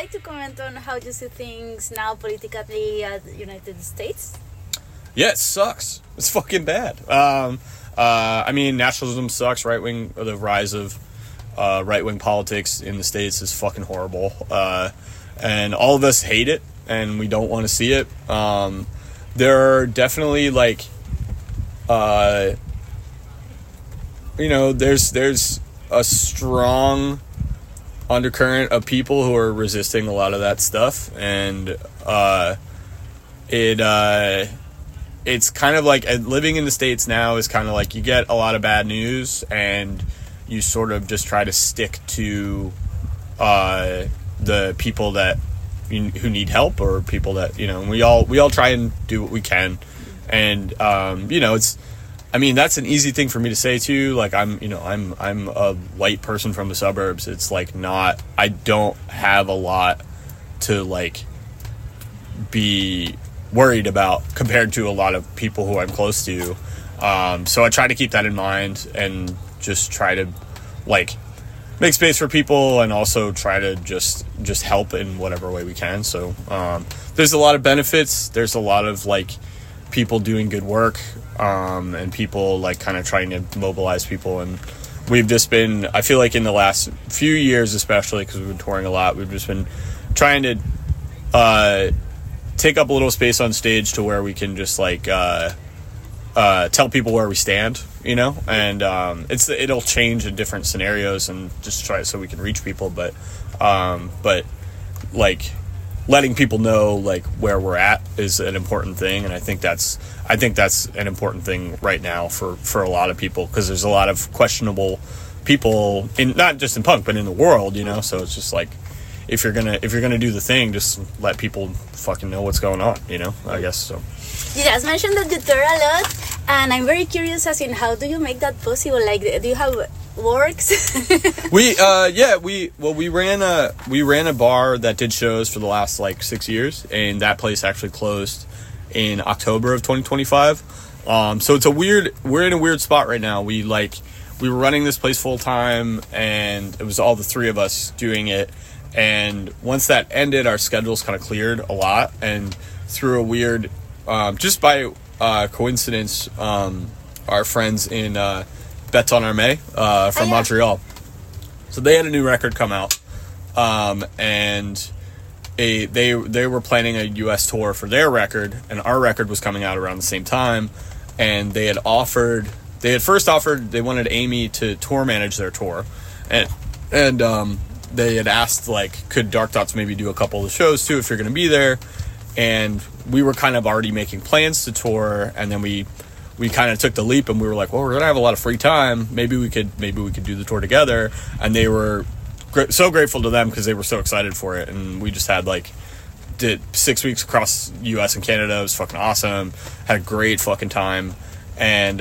like to comment on how you see things now politically at the United States? Yeah, it sucks. It's fucking bad. I mean, nationalism sucks. The rise of right-wing politics in the States is fucking horrible. And all of us hate it, and we don't want to see it. There are definitely, like, there's a strong undercurrent of people who are resisting a lot of that stuff, and it's kind of like living in the States now is kind of like you get a lot of bad news and you sort of just try to stick to the people that who need help, or people that, we all try and do what we can. And that's an easy thing for me to say too. Like, I'm a white person from the suburbs. It's like I don't have a lot to like be worried about compared to a lot of people who I'm close to. So I try to keep that in mind and just try to like make space for people, and also try to just help in whatever way we can. So there's a lot of benefits. There's a lot of like people doing good work, and people like kind of trying to mobilize people. And we've just been, I feel like in the last few years, especially because we've been touring a lot, we've just been trying to take up a little space on stage to where we can just like tell people where we stand, and it'll change in different scenarios, and just try so we can reach people, but like letting people know like where we're at is an important thing. And I think that's an important thing right now for a lot of people, because there's a lot of questionable people in, not just in punk but in the world, so it's just like, if you're gonna do the thing, just let people fucking know what's going on, I guess. So you just mentioned that you tour a lot, and I'm very curious as in how do you make that possible? Like, do you have works? we ran a bar that did shows for the last like 6 years, and that place actually closed in October of 2025. So we're in a weird spot right now. We were running this place full time, and it was all the three of us doing it. And once that ended, our schedules kind of cleared a lot, and through a weird, just by coincidence, our friends in Beton Armé from Montreal, so they had a new record come out, and they were planning a U.S. tour for their record, and our record was coming out around the same time, and they first offered they wanted Amy to tour manage their tour, and they had asked, like, could Dark Thoughts maybe do a couple of the shows too if you're going to be there? And we were kind of already making plans to tour, and then we kind of took the leap, and we were like, well, we're going to have a lot of free time. Maybe we could do the tour together. And they were so grateful to them because they were so excited for it. And we just had did 6 weeks across U.S. and Canada. It was fucking awesome. Had a great fucking time. And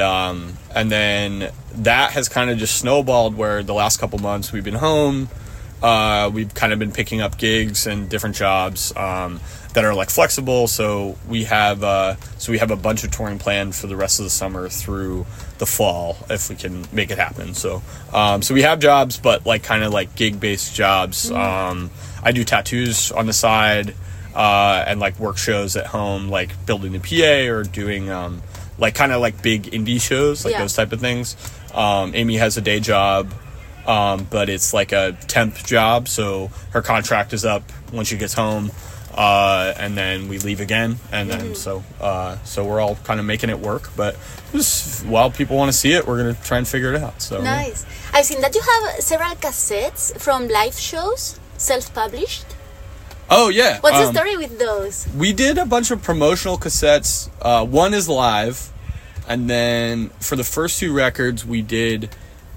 then that has kind of just snowballed, where the last couple months we've been home. We've kind of been picking up gigs and different jobs that are like flexible. So we have a bunch of touring planned for the rest of the summer through the fall, if we can make it happen. So we have jobs, but like kind of like gig based jobs. I do tattoos on the side, and like work shows at home, like building the PA or doing like kind of like big indie shows, like those type of things. Amy has a day job. But it's like a temp job, so her contract is up when she gets home, and then we leave again, and then so we're all kind of making it work. But just, while people want to see it, we're gonna try and figure it out. So nice. I've seen that you have several cassettes from live shows, self-published. Oh yeah. What's the story with those? We did a bunch of promotional cassettes. One is live, and then for the first two records we did.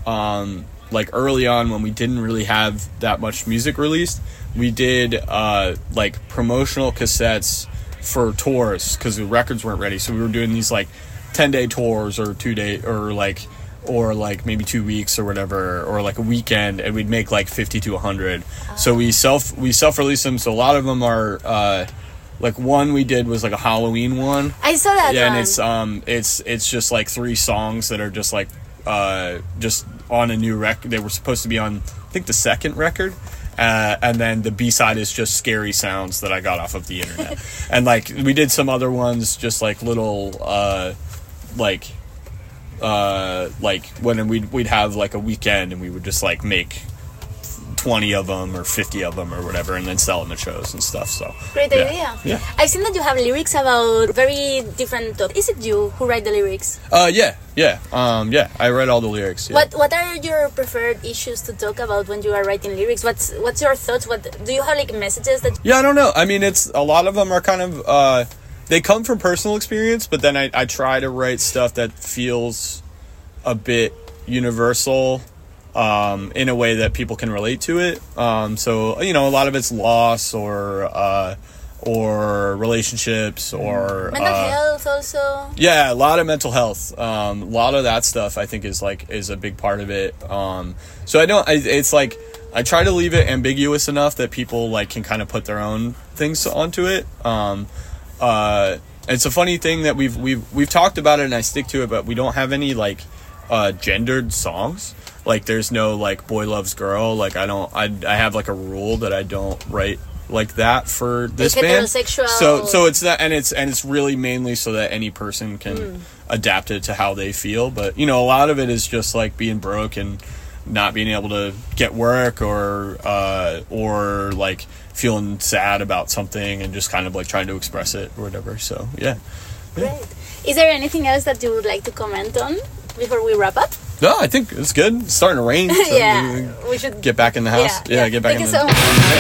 Like early on, when we didn't really have that much music released, we did like promotional cassettes for tours, because the records weren't ready. So we were doing these like 10-day tours, or 2-day, or like maybe 2 weeks or whatever, or like a weekend, and we'd make like 50 to 100. So we self-released them. So a lot of them are like, one we did was like a Halloween one. I saw that. Yeah, one. And it's just like 3 songs that are just like just on a new record. They were supposed to be on, I think, the second record, and then the B-side is just scary sounds that I got off of the internet. And like we did some other ones, just like little like when we'd have like a weekend and we would just like make 20 of them or 50 of them or whatever, and then sell them at shows and stuff. So great idea. Yeah. I've seen that you have lyrics about very different topics. Is it you who write the lyrics? Yeah. I read all the lyrics. Yeah. What are your preferred issues to talk about when you are writing lyrics? What's your thoughts? What do you have, like, messages that? Yeah, I don't know. I mean, it's a lot of them are kind of they come from personal experience, but then I try to write stuff that feels a bit universal. In a way that people can relate to it. So, you know, a lot of it's loss or relationships or mental health also. Yeah, a lot of mental health. A lot of that stuff I think is a big part of it. So it's like I try to leave it ambiguous enough that people like can kind of put their own things onto it. It's a funny thing that we've talked about it and I stick to it, but we don't have any like gendered songs. Like there's no like boy loves girl. Like I have like a rule that I don't write like that for this like band. Heterosexual. So it's that, and it's really mainly so that any person can adapt it to how they feel. But you know, a lot of it is just like being broke and not being able to get work or like feeling sad about something and just kind of like trying to express it or whatever. So yeah. Great. Is there anything else that you would like to comment on before we wrap up? No, I think it's good. It's starting to rain. So yeah, we should get back in the house. Yeah, get back in the house. Thank you so much.